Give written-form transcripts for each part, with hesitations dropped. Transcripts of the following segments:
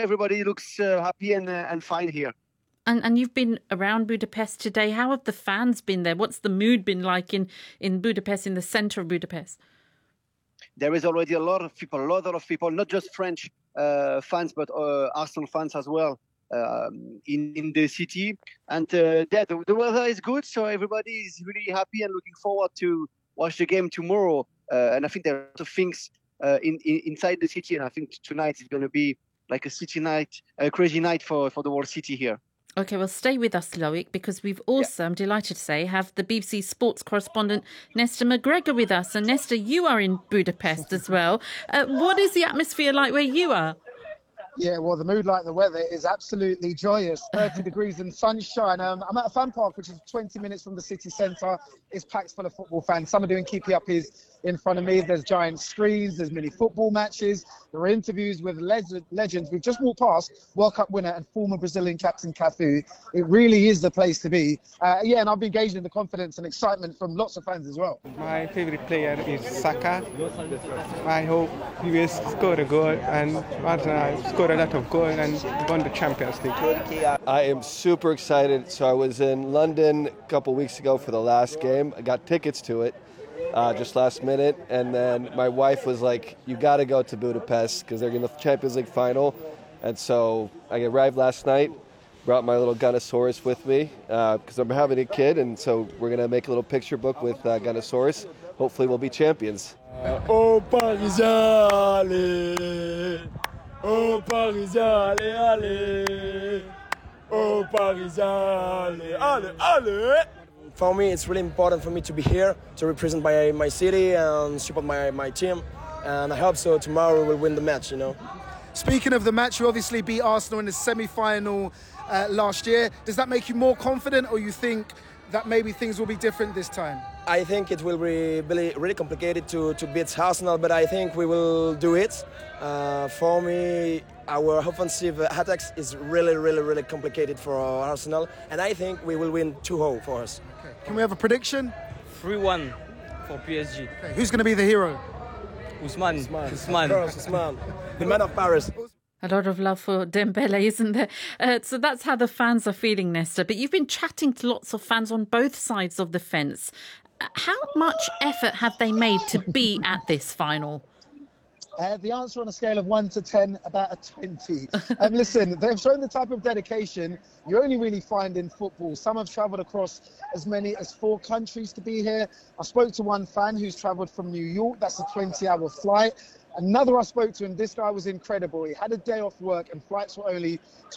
everybody looks happy and fine here. And you've been around Budapest today. How have the fans been there? What's the mood been like in Budapest, in the centre of Budapest? There is already a lot of people, not just French fans, but Arsenal fans as well in the city. And the weather is good, so everybody is really happy and looking forward to watch the game tomorrow. And I think there are a lot of things inside the city, and I think tonight is going to be like a city night, a crazy night for the whole city here. OK, well, stay with us, Loic, because we've also, I'm delighted to say, have the BBC sports correspondent Nesta McGregor with us. And Nesta, you are in Budapest as well. What is the atmosphere like where you are? Yeah, well, the mood, like the weather, is absolutely joyous. 30 degrees and sunshine. I'm at a fan park, which is 20 minutes from the city centre. It's packed full of football fans. Some are doing keepy uppies in front of me. There's giant screens. There's many football matches. There are interviews with legends. We've just walked past World Cup winner and former Brazilian captain Cafu. It really is the place to be. And I've been engaged in the confidence and excitement from lots of fans as well. My favourite player is Saka. I hope he will score a goal and score a lot of goals and won the Champions League. I am super excited. So I was in London a couple weeks ago for the last game. I got tickets to it just last minute, and then my wife was like, you got to go to Budapest because they're in the Champions League final. And so I arrived last night, brought my little Gunnosaurus with me because I'm having a kid, and so we're going to make a little picture book with Gunnosaurus. Hopefully we'll be champions. Oh, Paris, allez! Oh, Paris, allez, allez! Oh, Paris, allez, allez, allez! For me, it's really important for me to be here to represent my city and support my team. And I hope so tomorrow we'll win the match, you know. Speaking of the match, you obviously beat Arsenal in the semi-final last year. Does that make you more confident, or you think that maybe things will be different this time? I think it will be really complicated to beat Arsenal, but I think we will do it. For me, our offensive attacks is really complicated for Arsenal, and I think we will win 2-0 for us. Okay. Can we have a prediction? 3-1 for PSG. Okay. Who's going to be the hero? Usman. Usman. The man of Paris. A lot of love for Dembele, isn't there? So that's how the fans are feeling, Nesta. But you've been chatting to lots of fans on both sides of the fence. How much effort have they made to be at this final? The answer on a scale of 1 to 10, about a 20. Listen, they've shown the type of dedication you only really find in football. Some have travelled across as many as 4 countries to be here. I spoke to one fan who's travelled from New York. That's a 20-hour flight. Another I spoke to, and this guy was incredible. He had a day off work and flights were only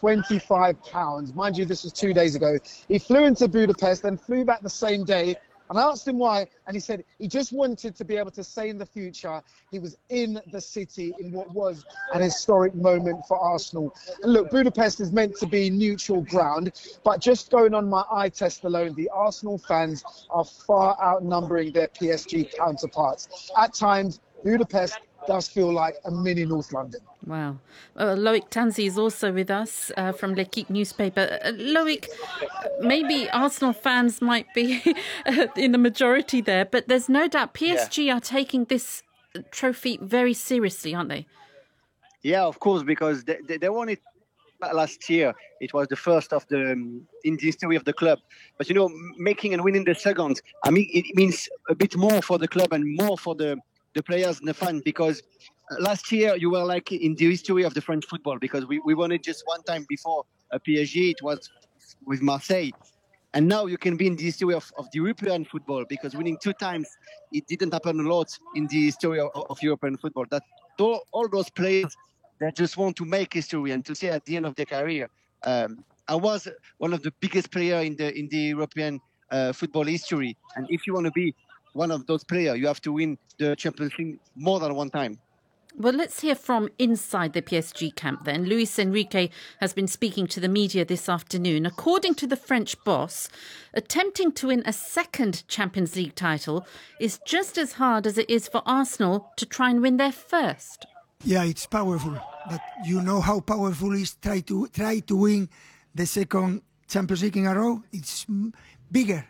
£25. Mind you, this was 2 days ago. He flew into Budapest and flew back the same day. And I asked him why, and he said he just wanted to be able to say in the future he was in the city in what was an historic moment for Arsenal. And look, Budapest is meant to be neutral ground, but just going on my eye test alone, the Arsenal fans are far outnumbering their PSG counterparts. At times, Budapest does feel like a mini North London. Wow. Loic Tanzi is also with us from L'Equipe newspaper. Loic, maybe Arsenal fans might be in the majority there, but there's no doubt PSG are taking this trophy very seriously, aren't they? Yeah, of course, because they won it last year. It was the first of in the history of the club. But, you know, making and winning the second, I mean, it means a bit more for the club and more for the players and the fans, because last year you were like in the history of the French football, because we won it just one time before PSG. It was with Marseille. And now you can be in the history of the European football, because winning 2 times, it didn't happen a lot in the history of European football. That all those players that just want to make history and to say at the end of their career, I was one of the biggest players in the European football history. And if you want to be one of those players, you have to win the Champions League more than one time. Well, let's hear from inside the PSG camp then. Luis Enrique has been speaking to the media this afternoon. According to the French boss, attempting to win a second Champions League title is just as hard as it is for Arsenal to try and win their first. Yeah, it's powerful. But you know how powerful it is try to win the second Champions League in a row? It's bigger.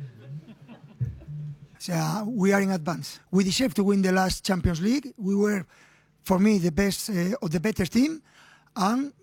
So we are in advance. We deserve to win the last Champions League. We were, for me, the best or the better team, and